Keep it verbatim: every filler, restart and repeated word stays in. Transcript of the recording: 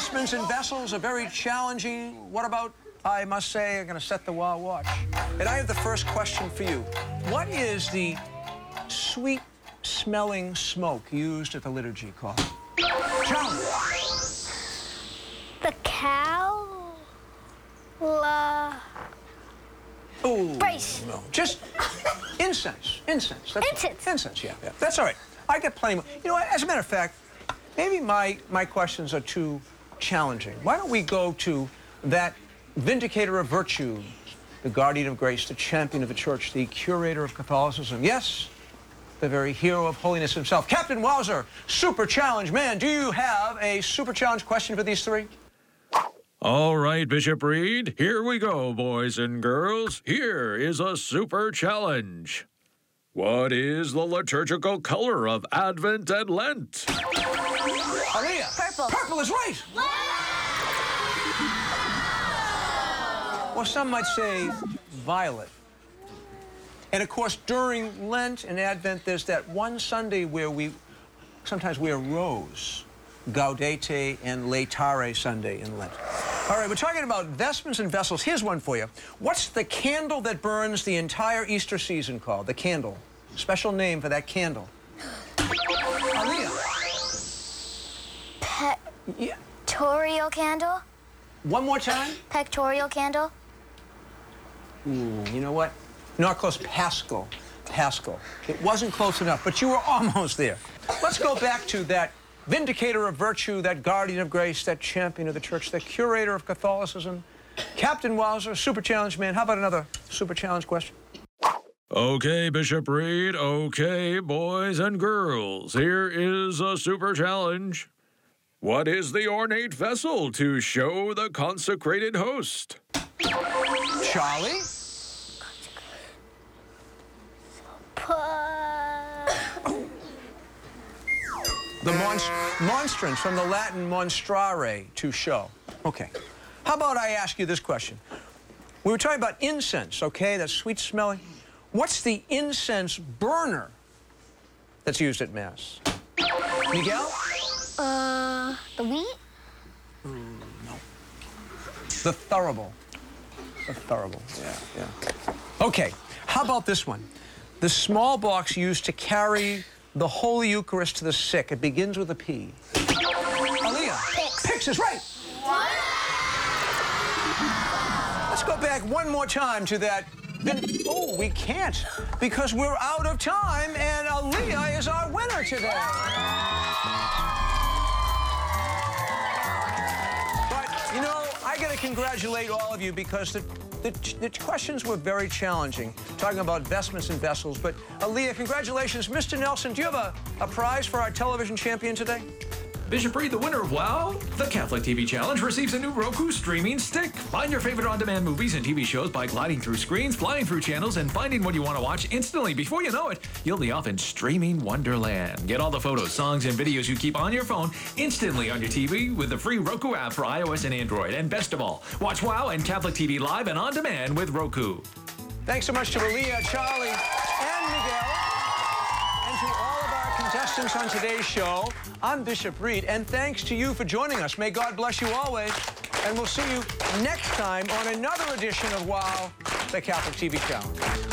vestments and vessels are very challenging. What about, I must say, I'm going to set the wall watch. And I have the first question for you. What is the sweet-smelling smoke used at the liturgy called? Charlie. The cow. La. Oh, Brace. no. Just incense. Incense. That's Incense. Incense, yeah, yeah. That's all right. I get plenty more. You know what? As a matter of fact, maybe my, my questions are too challenging. Why don't we go to that vindicator of virtue, the guardian of grace, the champion of the church, the curator of Catholicism. Yes, the very hero of holiness himself. Captain Wowzer, super challenge. Man, do you have a super challenge question for these three? All right, Bishop Reed, here we go, boys and girls. Here is a super challenge. What is the liturgical color of Advent and Lent? Aaliyah. Purple. Purple is right. Well, some might say violet. And of course, during Lent and Advent, there's that one Sunday where we sometimes wear rose, Gaudete and Laetare Sunday in Lent. All right, we're talking about vestments and vessels. Here's one for you. What's the candle that burns the entire Easter season called? The candle. Special name for that candle. Aaliyah. Pectorial candle? One more time. Pectorial candle? Ooh, you know what? Not close. Paschal. Paschal. It wasn't close enough, but you were almost there. Let's go back to that vindicator of virtue, that guardian of grace, that champion of the church, that curator of Catholicism, Captain Wowzer, super challenge man. How about another super challenge question? Okay, Bishop Reed. Okay, boys and girls. Here is a super challenge. What is the ornate vessel to show the consecrated host? Charlie? The monst monstrance, from the Latin monstrare, to show. Okay. How about I ask you this question? We were talking about incense, okay? That's sweet smelling. What's the incense burner that's used at Mass? Miguel? Uh, the wheat? Mm, no. The thurible. The thurible, yeah, yeah. Okay, how about this one? The small box used to carry the Holy Eucharist to the sick. It begins with a P. Aaliyah. Pix. Pix is right. What? Let's go back one more time to that. Oh, we can't, because we're out of time, and Aaliyah is our winner today. But, you know, I got to congratulate all of you, because the, the, the questions were very challenging, talking about vestments and vessels. But, Aaliyah, congratulations. Mister Nelson, do you have a, a prize for our television champion today? Bishop Reed, the winner of WOW, the Catholic T V Challenge, receives a new Roku streaming stick. Find your favorite on-demand movies and T V shows by gliding through screens, flying through channels, and finding what you want to watch instantly. Before you know it, you'll be off in streaming wonderland. Get all the photos, songs, and videos you keep on your phone instantly on your T V with the free Roku app for iOS and Android. And best of all, watch WOW and Catholic T V live and on demand with Roku. Thanks so much to Aaliyah, Charlie, and Miguel, and to all of our contestants on today's show. I'm Bishop Reed, and thanks to you for joining us. May God bless you always, and we'll see you next time on another edition of WOW, the Catholic T V Challenge.